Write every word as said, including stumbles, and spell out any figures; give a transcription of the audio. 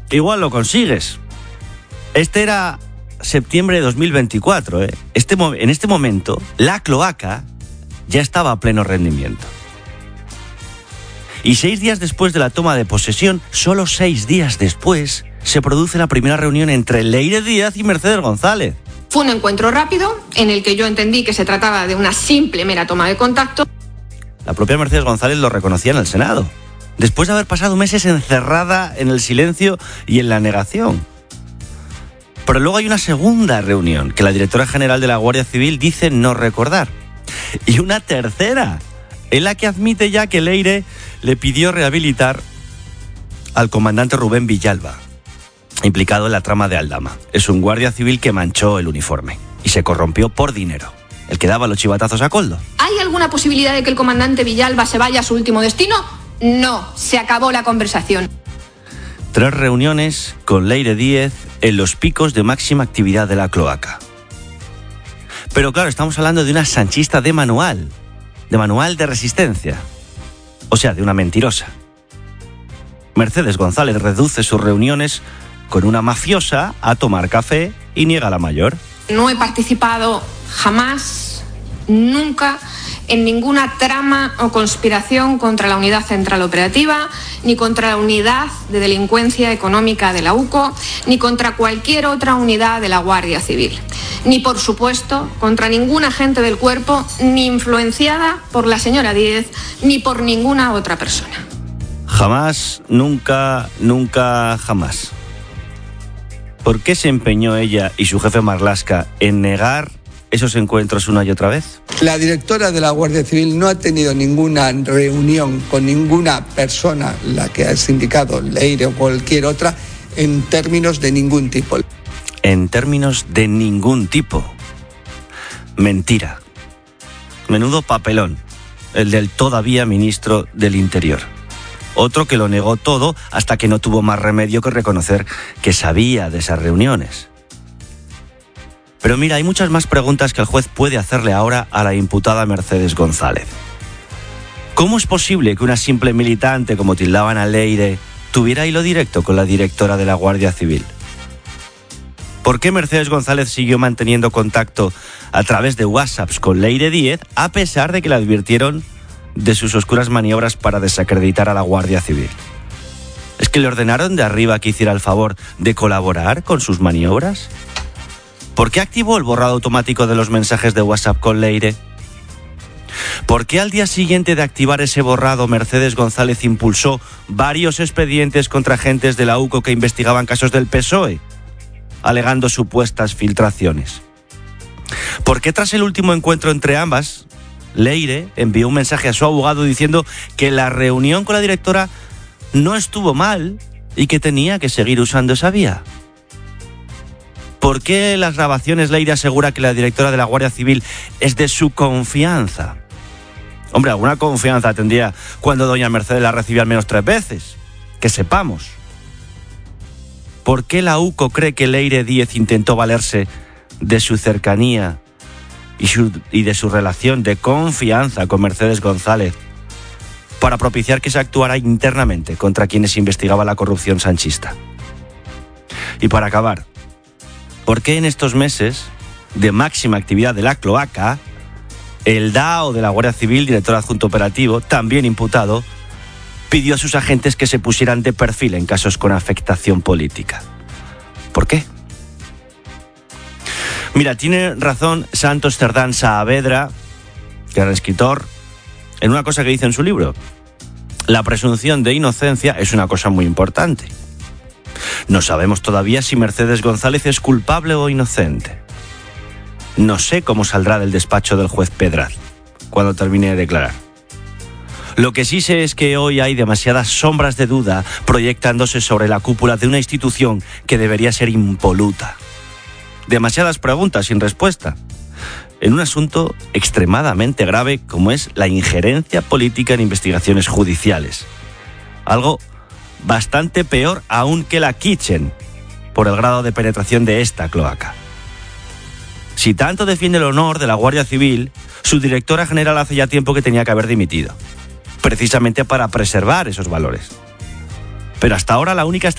igual lo consigues. Este era septiembre de dos mil veinticuatro, ¿eh? Este, en este momento, la cloaca ya estaba a pleno rendimiento. Y seis días después de la toma de posesión, solo seis días después, se produce la primera reunión entre Leire Díez y Mercedes González. Fue un encuentro rápido, en el que yo entendí que se trataba de una simple mera toma de contacto. La propia Mercedes González lo reconocía en el Senado, después de haber pasado meses encerrada en el silencio y en la negación. Pero luego hay una segunda reunión que la directora general de la Guardia Civil dice no recordar. Y una tercera, en la que admite ya que Leire le pidió rehabilitar al comandante Rubén Villalba, implicado en la trama de Aldama. Es un guardia civil que manchó el uniforme y se corrompió por dinero, el que daba los chivatazos a Koldo. ¿Hay alguna posibilidad de que el comandante Villalba se vaya a su último destino? No, se acabó la conversación. Tres reuniones con Leire Díez en los picos de máxima actividad de la cloaca. Pero claro, estamos hablando de una sanchista de manual, de manual de resistencia, o sea, de una mentirosa. Mercedes González reduce sus reuniones con una mafiosa a tomar café y niega la mayor. No he participado jamás, nunca, en ninguna trama o conspiración contra la Unidad Central Operativa, ni contra la Unidad de Delincuencia Económica de la U C O, ni contra cualquier otra unidad de la Guardia Civil. Ni, por supuesto, contra ningún agente del cuerpo, ni influenciada por la señora Díez, ni por ninguna otra persona. Jamás, nunca, nunca, jamás. ¿Por qué se empeñó ella y su jefe Marlaska en negar esos encuentros una y otra vez? La directora de la Guardia Civil no ha tenido ninguna reunión con ninguna persona, la que has indicado, Leire o cualquier otra, en términos de ningún tipo. En términos de ningún tipo. Mentira. Menudo papelón, el del todavía ministro del Interior. Otro que lo negó todo hasta que no tuvo más remedio que reconocer que sabía de esas reuniones. Pero mira, hay muchas más preguntas que el juez puede hacerle ahora a la imputada Mercedes González. ¿Cómo es posible que una simple militante, como tildaban a Leire, tuviera hilo directo con la directora de la Guardia Civil? ¿Por qué Mercedes González siguió manteniendo contacto a través de WhatsApps con Leire Díez, a pesar de que le advirtieron de sus oscuras maniobras para desacreditar a la Guardia Civil? ¿Es que le ordenaron de arriba que hiciera el favor de colaborar con sus maniobras? ¿Por qué activó el borrado automático de los mensajes de WhatsApp con Leire? ¿Por qué al día siguiente de activar ese borrado Mercedes González impulsó varios expedientes contra agentes de la U C O que investigaban casos del P S O E, alegando supuestas filtraciones? ¿Por qué tras el último encuentro entre ambas, Leire envió un mensaje a su abogado diciendo que la reunión con la directora no estuvo mal y que tenía que seguir usando esa vía? ¿Por qué en las grabaciones Leire asegura que la directora de la Guardia Civil es de su confianza? Hombre, alguna confianza tendría cuando doña Mercedes la recibió al menos tres veces. Que sepamos. ¿Por qué la U C O cree que Leire Díez intentó valerse de su cercanía y, su, y de su relación de confianza con Mercedes González para propiciar que se actuara internamente contra quienes investigaba la corrupción sanchista? Y para acabar, ¿por qué en estos meses de máxima actividad de la cloaca, el D A O de la Guardia Civil, director adjunto operativo, también imputado, pidió a sus agentes que se pusieran de perfil en casos con afectación política? ¿Por qué? Mira, tiene razón Santos Cerdán Saavedra, que era escritor, en una cosa que dice en su libro. La presunción de inocencia es una cosa muy importante. No sabemos todavía si Mercedes González es culpable o inocente. No sé cómo saldrá del despacho del juez Pedraz cuando termine de declarar. Lo que sí sé es que hoy hay demasiadas sombras de duda proyectándose sobre la cúpula de una institución que debería ser impoluta. Demasiadas preguntas sin respuesta en un asunto extremadamente grave como es la injerencia política en investigaciones judiciales. Algo bastante peor aún que la Kitchen, por el grado de penetración de esta cloaca. Si tanto defiende el honor de la Guardia Civil, su directora general hace ya tiempo que tenía que haber dimitido, precisamente para preservar esos valores. Pero hasta ahora la única